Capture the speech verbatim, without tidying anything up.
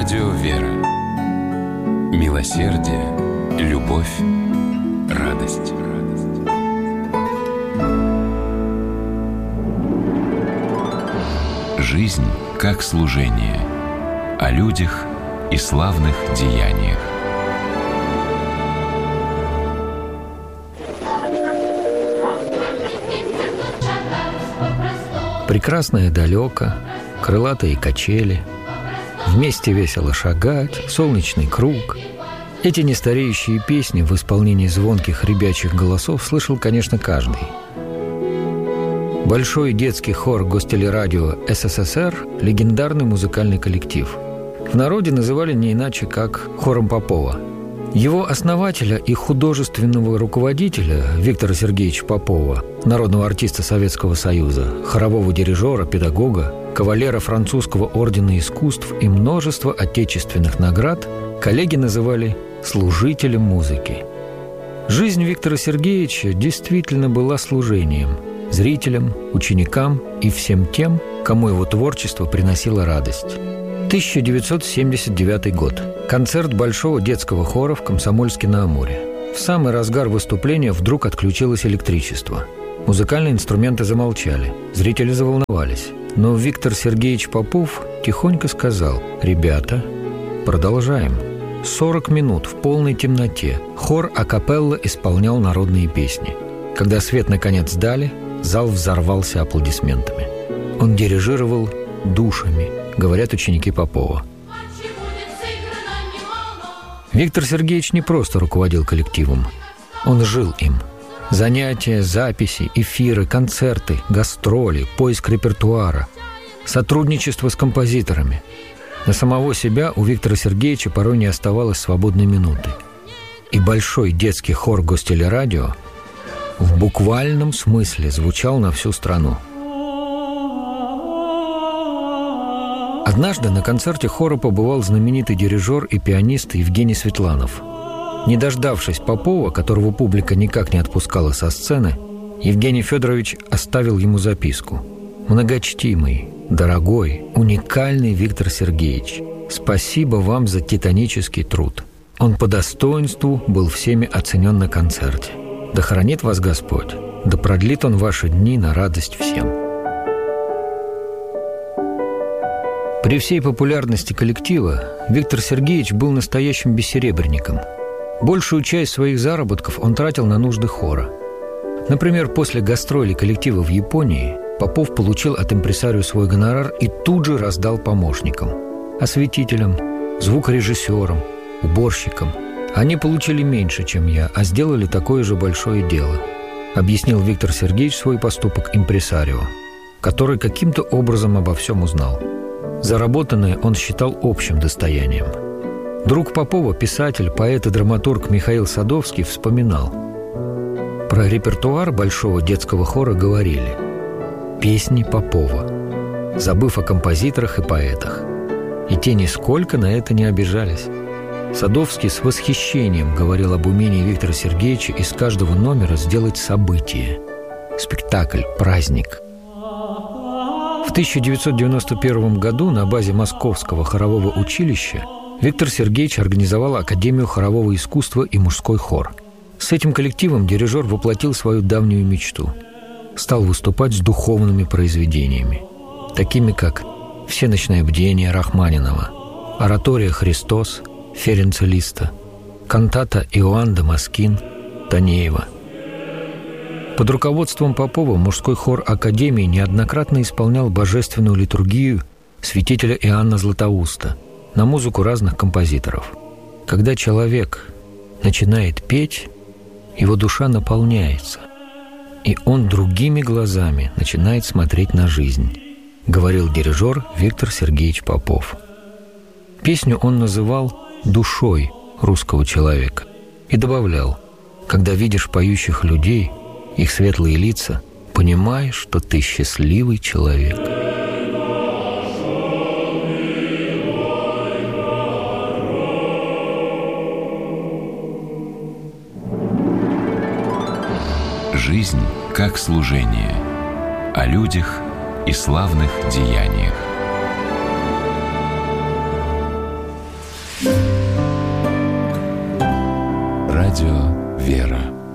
Радио «Вера». Милосердие, любовь, радость. Жизнь как служение. О людях и славных деяниях. Прекрасное далеко, крылатые качели, вместе весело шагать, солнечный круг. Эти нестареющие песни в исполнении звонких ребячих голосов слышал, конечно, каждый. Большой детский хор Гостелерадио СССР – легендарный музыкальный коллектив. В народе называли не иначе, как хором Попова. Его основателя и художественного руководителя Виктора Сергеевича Попова, народного артиста Советского Союза, хорового дирижера, педагога, кавалера французского ордена искусств и множества отечественных наград, коллеги называли служителем музыки. Жизнь Виктора Сергеевича действительно была служением зрителям, ученикам и всем тем, кому его творчество приносило радость. тысяча девятьсот семьдесят девятый год. Концерт Большого детского хора в Комсомольске-на-Амуре. В самый разгар выступления вдруг отключилось электричество. Музыкальные инструменты замолчали. Зрители заволновались. Но Виктор Сергеевич Попов тихонько сказал: «Ребята, продолжаем». сорок минут в полной темноте хор акапелла исполнял народные песни. Когда свет наконец дали, зал взорвался аплодисментами. Он дирижировал душами, говорят ученики Попова. Виктор Сергеевич не просто руководил коллективом, он жил им. Занятия, записи, эфиры, концерты, гастроли, поиск репертуара, сотрудничество с композиторами. На самого себя у Виктора Сергеевича порой не оставалось свободной минуты. И большой детский хор Гостелерадио в буквальном смысле звучал на всю страну. Однажды на концерте хора побывал знаменитый дирижер и пианист Евгений Светланов. Не дождавшись Попова, которого публика никак не отпускала со сцены, Евгений Федорович оставил ему записку: «Многочтимый, дорогой, уникальный Виктор Сергеевич, спасибо вам за титанический труд. Он по достоинству был всеми оценен на концерте. Да хранит вас Господь, да продлит Он ваши дни на радость всем». При всей популярности коллектива Виктор Сергеевич был настоящим бессеребренником. Большую часть своих заработков он тратил на нужды хора. Например, после гастролей коллектива в Японии Попов получил от импресарио свой гонорар и тут же раздал помощникам, осветителям, звукорежиссерам, уборщикам. Они получили меньше, чем я, а сделали такое же большое дело, объяснил Виктор Сергеевич свой поступок импресарио, который каким-то образом обо всем узнал. Заработанное он считал общим достоянием. Друг Попова, писатель, поэт и драматург Михаил Садовский вспоминал: про репертуар Большого детского хора говорили: песни Попова, забыв о композиторах и поэтах. И те нисколько на это не обижались. Садовский с восхищением говорил об умении Виктора Сергеевича из каждого номера сделать событие, спектакль, праздник. В тысяча девятьсот девяносто первом году на базе Московского хорового училища Виктор Сергеевич организовал Академию хорового искусства и мужской хор. С этим коллективом дирижер воплотил свою давнюю мечту. Стал выступать с духовными произведениями, такими как «Всеночное бдение» Рахманинова, оратория «Христос» Ференца Листа, кантата «Иоанн Дамаскин» Танеева. Под руководством Попова мужской хор Академии неоднократно исполнял божественную литургию святителя Иоанна Златоуста на музыку разных композиторов. Когда человек начинает петь, его душа наполняется, и он другими глазами начинает смотреть на жизнь, говорил дирижер Виктор Сергеевич Попов. Песню он называл «душой русского человека» и добавлял: «Когда видишь поющих людей, их светлые лица, понимаешь, что ты счастливый человек». Жизнь как служение. О людях и славных деяниях. Радио «Вера».